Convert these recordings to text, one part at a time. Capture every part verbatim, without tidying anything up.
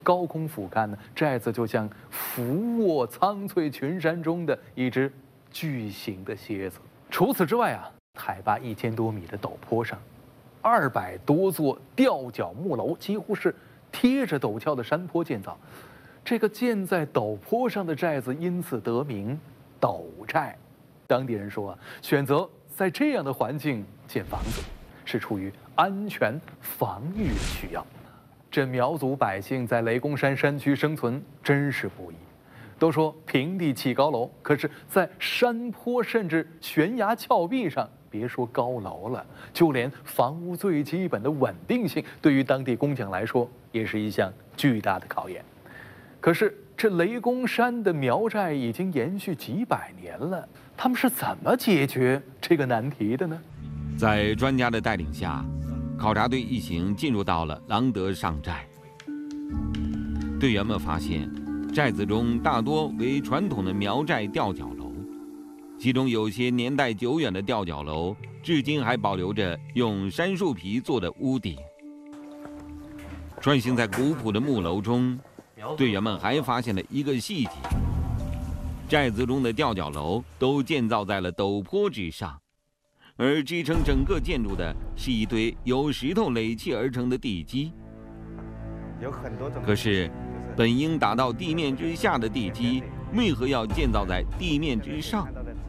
高空俯瞰呢，寨子就像俯卧苍翠群山中的一只巨型的蝎子。除此之外啊，海拔一千多米的陡坡上，二百多座吊脚木楼几乎是贴着陡峭的山坡建造。这个建在陡坡上的寨子因此得名陡寨。当地人说啊，选择在这样的环境建房子，是出于安全防御的需要。这苗族百姓在雷公山山区生存真是不易。都说平地起高楼，可是，在山坡甚至悬崖峭壁上，别说高楼了，就连房屋最基本的稳定性，对于当地工匠来说，也是一项巨大的考验。可是，这雷公山的苗寨已经延续几百年了，他们是怎么解决这个难题的呢？ 在专家的带领下，考察队一行进入到了郎德上寨。队员们发现，寨子中大多为传统的苗寨吊脚楼，其中有些年代久远的吊脚楼，至今还保留着用杉树皮做的屋顶。穿行在古朴的木楼中，队员们还发现了一个细节：寨子中的吊脚楼都建造在了陡坡之上。而支撑整个建筑的是一堆由石头垒砌而成的地基。 有很多种。 可是，本应打到地面之下的地基，为何要建造在地面之上？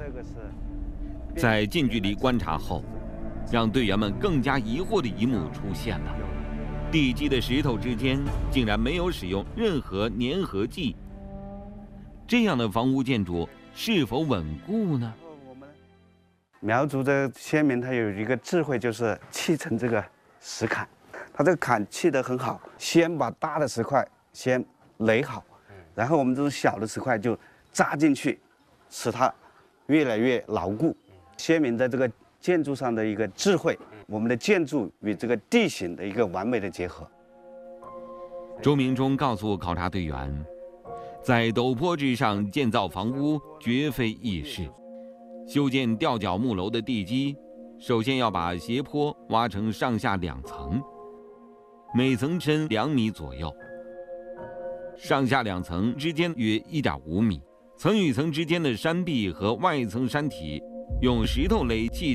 在近距离观察后，让队员们更加疑惑的一幕出现了：地基的石头之间竟然没有使用任何粘合剂。这样的房屋建筑是否稳固呢？ 苗族的先民他有一个智慧，就是砌成这个石坎，他这个坎砌得很好，先把大的石块先垒好，然后我们这种小的石块就扎进去，使它越来越牢固。先民在这个建筑上的一个智慧，我们的建筑与这个地形的一个完美的结合。 周明忠告诉考察队员，在陡坡之上建造房屋绝非易事。修建吊脚木楼的地基，首先要把斜坡挖成上下两层，每层深两米左右，上下两层之间约一点五米。层与层之间的山壁和外层山体用石头垒砌，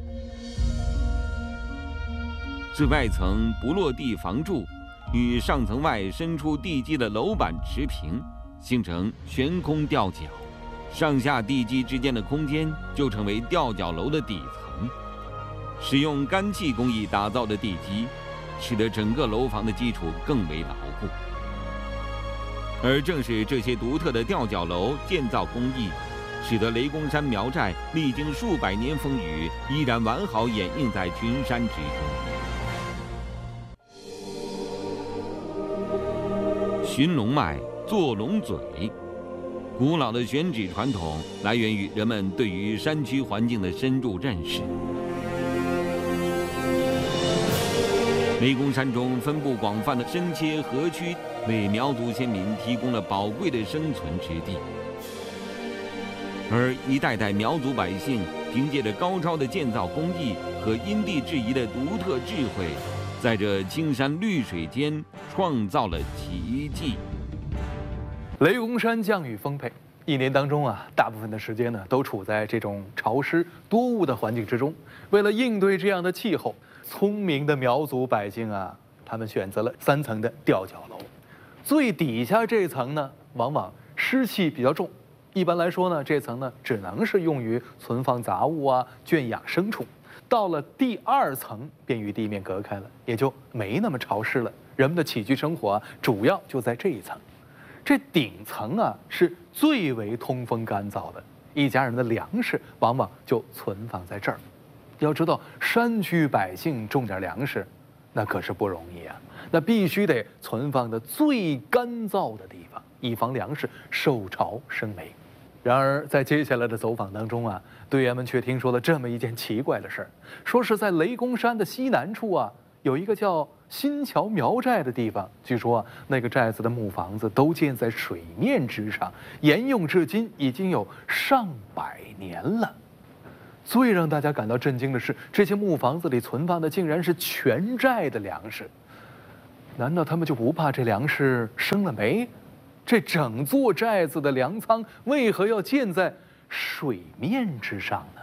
至外层不落地房柱与上层外伸出地基的楼板持平，形成悬空吊脚。上下地基之间的空间就成为吊脚楼的底层。使用干砌工艺打造的地基，使得整个楼房的基础更为牢固。而正是这些独特的吊脚楼建造工艺，使得雷公山苗寨历经数百年风雨，依然完好掩映在群山之中。寻龙脉，坐龙嘴。古老的选址传统来源于人们对于山区环境的深入认识。雷公山中分布广泛的深切河区，为苗族先民提供了宝贵的生存之地。而一代代苗族百姓凭借着高超的建造工艺和因地制宜的独特智慧，在这青山绿水间创造了奇迹。 雷公山降雨丰沛，一年当中啊，大部分的时间呢都处在这种潮湿多雾的环境之中。为了应对这样的气候，聪明的苗族百姓啊，他们选择了三层的吊脚楼。最底下这层呢，往往湿气比较重，一般来说呢，这层呢只能是用于存放杂物啊、圈养牲畜。到了第二层，便与地面隔开了，也就没那么潮湿了。人们的起居生活啊，主要就在这一层。这顶层啊是最为通风干燥的，一家人的粮食往往就存放在这儿。要知道，山区百姓种点粮食，那可是不容易啊，那必须得存放在最干燥的地方，以防粮食受潮生霉。然而，在接下来的走访当中啊，队员们却听说了这么一件奇怪的事儿，说是在雷公山的西南处啊，有一个叫新桥苗寨的地方，据说啊，那个寨子的木房子都建在水面之上，沿用至今已经有上百年了。最让大家感到震惊的是，这些木房子里存放的竟然是全寨的粮食。 难道他们就不怕这粮食生了霉？这整座寨子的粮仓为何要建在水面之上呢？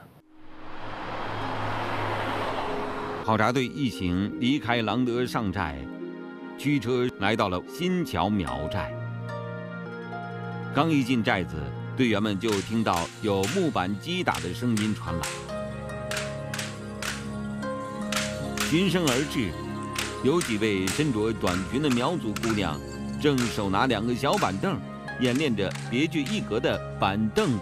考察队一行离开郎德上寨，驱车来到了新桥苗寨。刚一进寨子，队员们就听到有木板击打的声音传来。循声而至，有几位身着短裙的苗族姑娘，正手拿两个小板凳，演练着别具一格的板凳舞。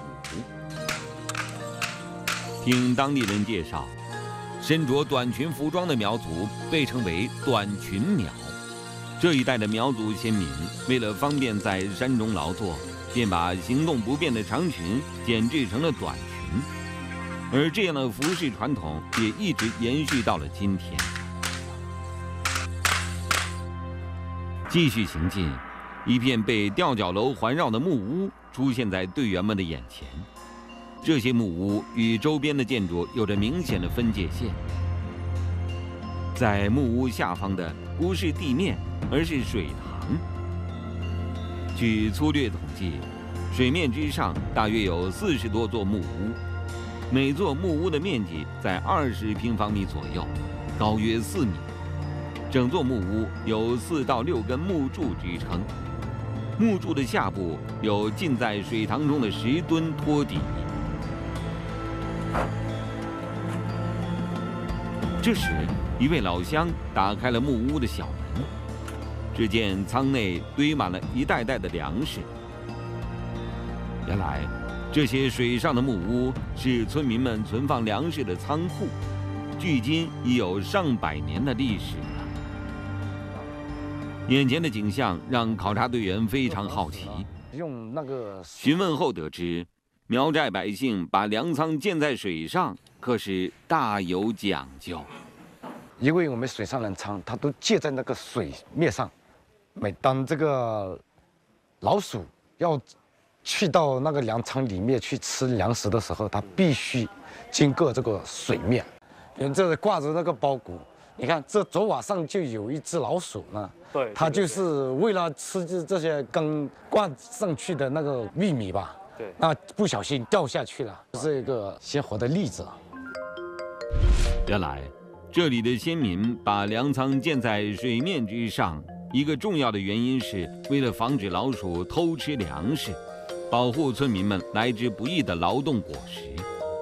听当地人介绍，身着短裙服装的苗族被称为短裙苗。这一带的苗族先民为了方便在山中劳作，便把行动不便的长裙剪制成了短裙，而这样的服饰传统也一直延续到了今天。继续行进，一片被吊脚楼环绕的木屋出现在队员们的眼前。这些木屋与周边的建筑有着明显的分界线。在木屋下方的不是地面，而是水塘。据粗略统计，水面之上大约有四十多座木屋，每座木屋的面积在二十平方米左右，高约四米。整座木屋有四到六根木柱支撑，木柱的下部有浸在水塘中的石墩托底。这时，一位老乡打开了木屋的小门，只见仓内堆满了一袋袋的粮食。原来，这些水上的木屋是村民们存放粮食的仓库，距今已有上百年的历史了。眼前的景象让考察队员非常好奇， 用那个询问后得知，苗寨百姓把粮仓建在水上，可是大有讲究。 因为我们水上粮仓它都建在那个水面上，每当这个老鼠要去到那个粮仓里面去吃粮食的时候，它必须经过这个水面。比如这挂着那个包谷，你看这左瓦上就有一只老鼠呢。 对， 它就是为了吃这这些刚挂上去的那个玉米吧， 对， 那不小心掉下去了，是一个鲜活的例子。 原来，这里的先民把粮仓建在水面之上，一个重要的原因是为了防止老鼠偷吃粮食，保护村民们来之不易的劳动果实。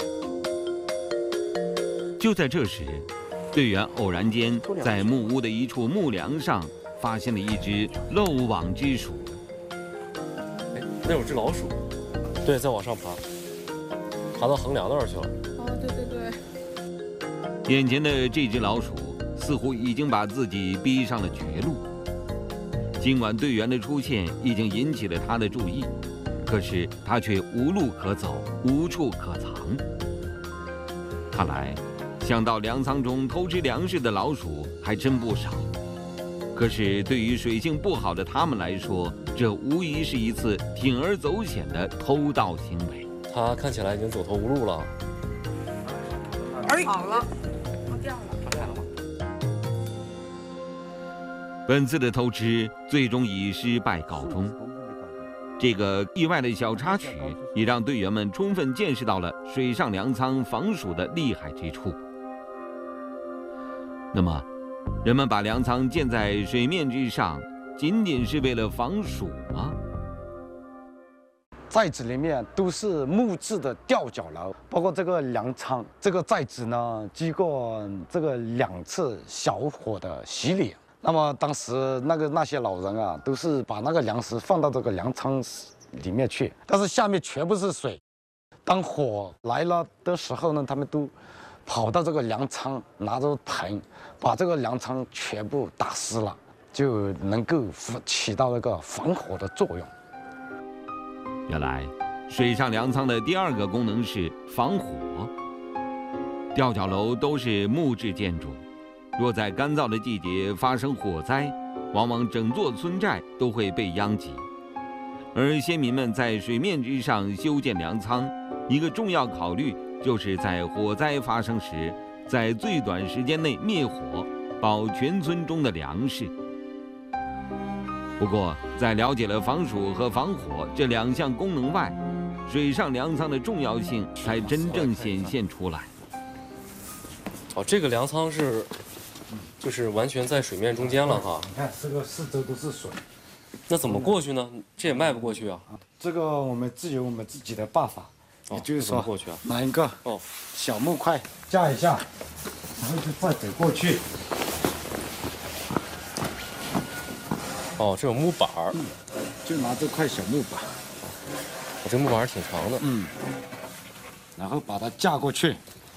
就在这时，队员偶然间在木屋的一处木梁上发现了一只漏网之鼠。 哎，那有只老鼠，对，在往上爬，爬到横梁那儿去了。 哦，对对对。 眼前的这只老鼠似乎已经把自己逼上了绝路。尽管队员的出现已经引起了他的注意，可是他却无路可走，无处可藏。看来，想到粮仓中偷吃粮食的老鼠还真不少。可是对于水性不好的他们来说，这无疑是一次铤而走险的偷盗行为。 他看起来已经走投无路了。 哎，好了，我掉了。 抓起来了吗？ 本次的偷吃最终以失败告终。这个意外的小插曲也让队员们充分见识到了水上粮仓防鼠的厉害之处。那么，人们把粮仓建在水面之上，仅仅是为了防鼠吗？ 寨子里面都是木质的吊脚楼，包括这个粮仓。这个寨子呢，经过这个两次小火的洗礼。那么当时那个那些老人啊，都是把那个粮食放到这个粮仓里面去，但是下面全部是水。当火来了的时候呢，他们都跑到这个粮仓，拿着盆把这个粮仓全部打湿了，就能够起到那个防火的作用。 原来，水上粮仓的第二个功能是防火。吊脚楼都是木质建筑，若在干燥的季节发生火灾，往往整座村寨都会被殃及。而先民们在水面之上修建粮仓，一个重要考虑就是在火灾发生时，在最短时间内灭火，保全村中的粮食。 不过，在了解了防暑和防火这两项功能外，水上粮仓的重要性才真正显现出来。 哦，这个粮仓是，就是完全在水面中间了哈。 你看这个四周都是水， 那怎么过去呢？这也迈不过去啊。 这个我们自有我们自己的办法， 哦也就是说， 怎么过去啊？ 拿一个哦小木块架一下，然后就再走过去。 哦，这有木板儿， 嗯，就拿这块小木板， 我这木板儿挺长的。 嗯，然后把它架过去，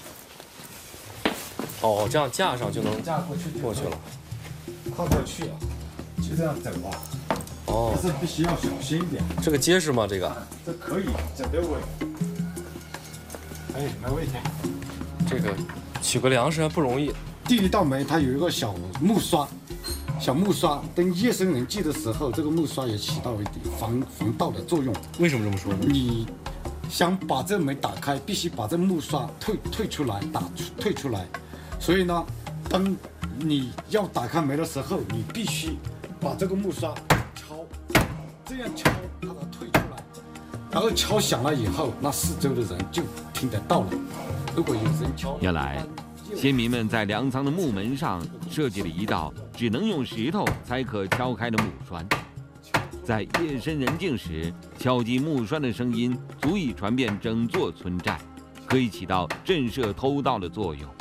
哦，这样架上就能架过去就过去了。 跨过去啊，就这样走啊。 哦但，是必须要小心一点。 这个结实吗？这个这可以走得稳。哎，没问题。 这个取个粮食还不容易。 第一道门它有一个小木刷，小木刷，等夜深人静的时候，这个木刷也起到一点防防盗的作用。 为什么这么说呢？ 你想把这门打开，必须把这木刷退退出来，打出退出来。所以呢，当你要打开门的时候，你必须把这个木刷敲，这样敲把它退出来，然后敲响了以后，那四周的人就听得到了。如果有人敲， 原来，先民们在粮仓的木门上设计了一道只能用石头才可敲开的木栓。在夜深人静时，敲击木栓的声音足以传遍整座村寨，可以起到震慑偷盗的作用。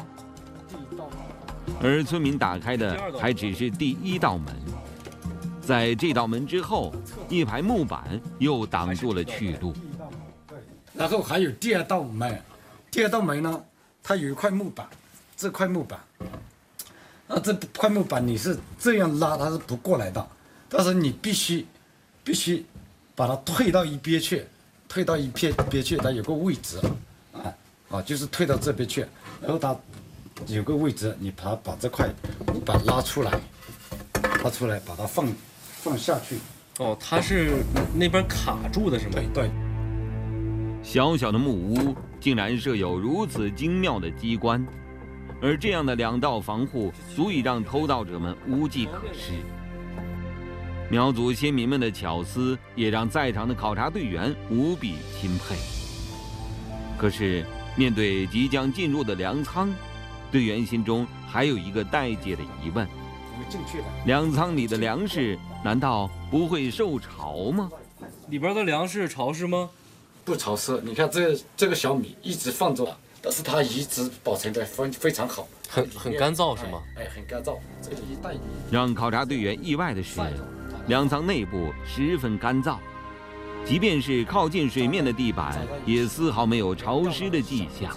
而村民打开的还只是第一道门，在这道门之后，一排木板又挡住了去路。 然后还有第二道门，第二道门呢，它有一块木板，这块木板，啊，这块木板你是这样拉它是不过来的，但是你必须必须把它退到一边去，退到一边边去，它有个位置，啊啊，就是退到这边去，然后它有个位置，你把它把这块木板拉出来，拉出来把它放放下去， 哦，它是那边卡住的是吗？ 对对。 小小的木屋竟然设有如此精妙的机关，而这样的两道防护足以让偷盗者们无计可施。苗族先民们的巧思也让在场的考察队员无比钦佩。可是，面对即将进入的粮仓，队员心中还有一个待解的疑问：粮仓里的粮食难道不会受潮吗？ 里边的粮食潮湿吗？ 不潮湿，你看这这个小米一直放着，但是它一直保存得非非常好， 很很干燥是吗？ 哎，很干燥。这里一袋米。 让考察队员意外的是，粮仓内部十分干燥，即便是靠近水面的地板，也丝毫没有潮湿的迹象。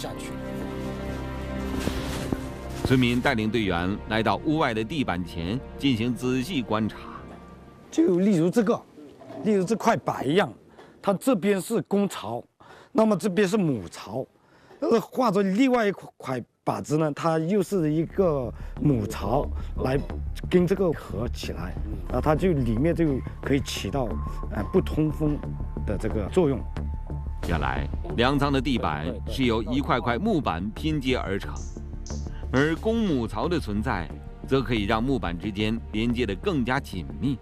村民带领队员来到屋外的地板前进行仔细观察。 就例如这个，例如这块板一样，它这边是公槽，那么这边是母槽，但是画着另外一块板子呢，它又是一个母槽来跟这个合起来，啊，它就里面就可以起到呃不通风的这个作用。 原来粮仓的地板是由一块块木板拼接而成，而公母槽的存在，则可以让木板之间连接得更加紧密。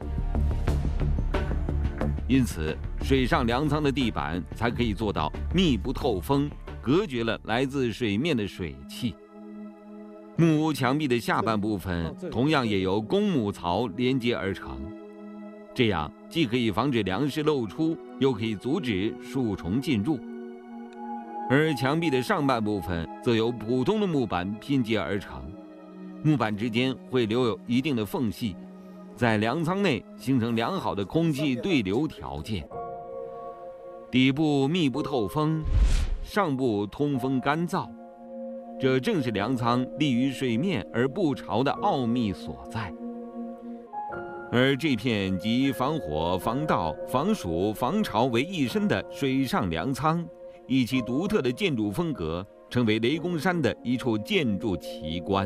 因此，水上粮仓的地板才可以做到密不透风，隔绝了来自水面的水汽。木屋墙壁的下半部分同样也由公母槽连接而成，这样既可以防止粮食漏出，又可以阻止树虫进入。而墙壁的上半部分则由普通的木板拼接而成，木板之间会留有一定的缝隙，在粮仓内形成良好的空气对流条件。底部密不透风，上部通风干燥，这正是粮仓立于水面而不潮的奥秘所在。而这片集防火、防盗、防暑、防潮为一身的水上粮仓，以其独特的建筑风格，成为雷公山的一处建筑奇观。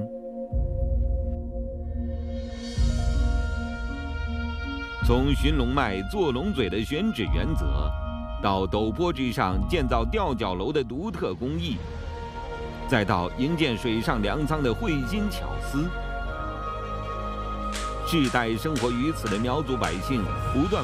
从寻龙脉坐龙嘴的选址原则，到陡坡之上建造吊脚楼的独特工艺，再到营建水上粮仓的慧心巧思， 世代生活于此的苗族百姓不断